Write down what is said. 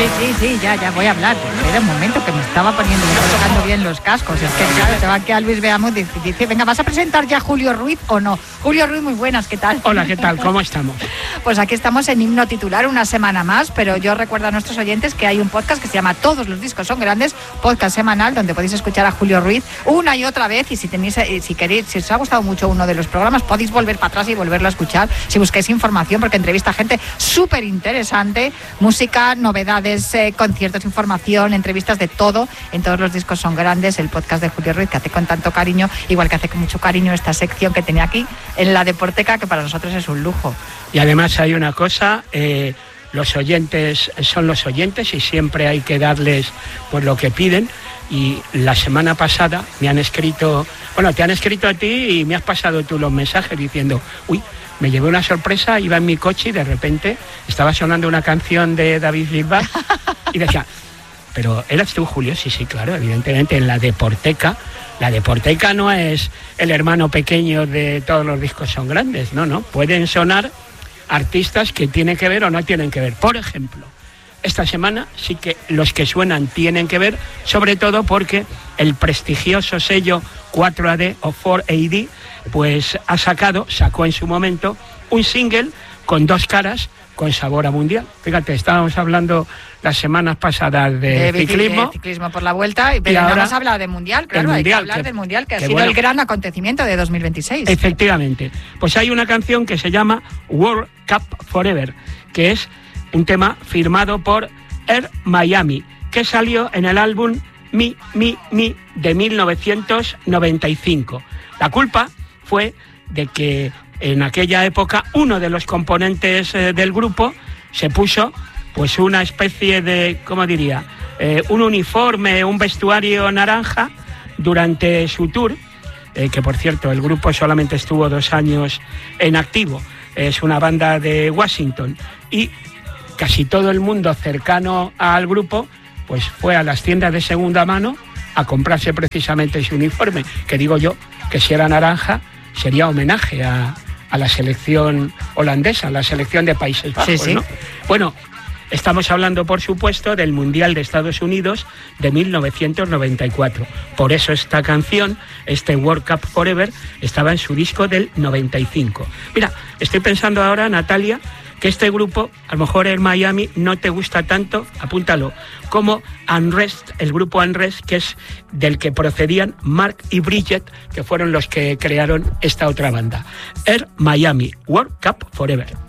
Sí, ya voy a hablar. Espera un momento, que me estaba colocando bien los cascos. Es que claro, se va a quedar Luis Beamut y dice, venga, ¿vas a presentar ya a Julio Ruiz o no? Julio Ruiz, muy buenas, ¿qué tal? Hola, ¿qué tal? ¿Cómo estamos? Pues aquí estamos en Himno Titular una semana más, pero yo recuerdo a nuestros oyentes que hay un podcast que se llama Todos los discos son grandes, podcast semanal, donde podéis escuchar a Julio Ruiz una y otra vez, y si queréis, si os ha gustado mucho uno de los programas, podéis volver para atrás y volverlo a escuchar si buscáis información, porque entrevista a gente súper interesante, música, novedades, conciertos, información, entrevistas de todo. En Todos los discos son grandes, el podcast de Julio Ruiz, que hace con tanto cariño, igual que hace con mucho cariño esta sección que tenía aquí en la Deporteca, que para nosotros es un lujo. Y además hay una cosa, los oyentes son los oyentes y siempre hay que darles pues lo que piden. Y la semana pasada me han escrito, te han escrito a ti y me has pasado tú los mensajes diciendo, me llevé una sorpresa, iba en mi coche y de repente estaba sonando una canción de David Bisbal y decía, pero ¿eras tú, Julio? Sí, claro, evidentemente, en la Deporteca. La Deporteca no es el hermano pequeño de Todos los discos son grandes, no, pueden sonar artistas que tienen que ver o no tienen que ver. Por ejemplo, esta semana sí que los que suenan tienen que ver, sobre todo porque el prestigioso sello 4AD o 4AD pues sacó en su momento un single con dos caras, con sabor a mundial. Fíjate, estábamos hablando las semanas pasadas de ciclismo. De ciclismo por la vuelta, pero ahora hemos hablado de mundial, claro, hay que hablar del mundial, que ha sido el gran acontecimiento de 2026. Efectivamente. Pues hay una canción que se llama World Cup Forever, que es un tema firmado por Air Miami, que salió en el álbum Me de 1995. La culpa fue de que en aquella época uno de los componentes del grupo se puso pues una especie de, ¿cómo diría? Un uniforme, un vestuario naranja durante su tour, que por cierto el grupo solamente estuvo 2 años en activo. Es una banda de Washington y casi todo el mundo cercano al grupo pues fue a las tiendas de segunda mano a comprarse precisamente ese uniforme, que digo yo que si era naranja sería homenaje a la selección holandesa, a la selección de Países Bajos, sí. ¿No? Bueno, estamos hablando, por supuesto, del Mundial de Estados Unidos de 1994. Por eso esta canción, este World Cup Forever, estaba en su disco del 95. Mira, estoy pensando ahora, Natalia, que este grupo, a lo mejor en Miami, no te gusta tanto, apúntalo, como Unrest, el grupo Unrest, que es del que procedían Mark y Bridget, que fueron los que crearon esta otra banda. Air Miami, World Cup Forever.